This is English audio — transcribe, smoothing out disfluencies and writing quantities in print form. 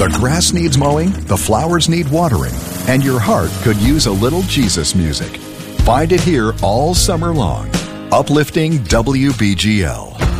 The grass needs mowing, the flowers need watering, and your heart could use a little Jesus music. Find it here all summer long. Uplifting WBGL.